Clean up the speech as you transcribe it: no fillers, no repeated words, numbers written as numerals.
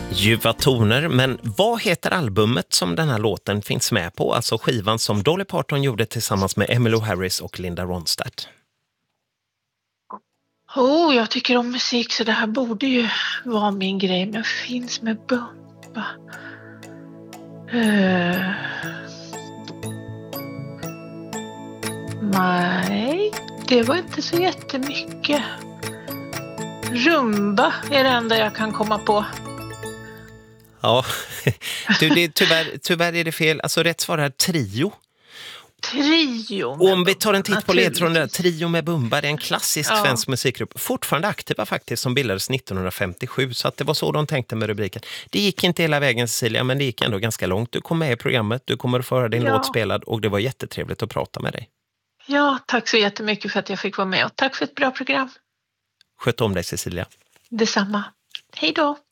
Ljuva toner, men vad heter albumet som den här låten finns med på? Alltså skivan som Dolly Parton gjorde tillsammans med Emmylou Harris och Linda Ronstadt. Jag tycker om musik så det här borde ju vara min grej, men finns med bumpa. Nej, det var inte så jättemycket. Rumba är det enda jag kan komma på. Ja, tyvärr är det fel. Alltså rätt svar är Trio. Trio. Och om vi tar en titt på ledtråden, Trio med Bumba, det är en klassisk svensk musikgrupp. Fortfarande aktiva faktiskt, som bildades 1957. Så att det var så de tänkte med rubriken. Det gick inte hela vägen, Cecilia, men det gick ändå ganska långt. Du kom med i programmet, du kommer att få höra din låt spelad och det var jättetrevligt att prata med dig. Ja, tack så jättemycket för att jag fick vara med och tack för ett bra program. Sköt om dig, Cecilia. Detsamma. Hej då.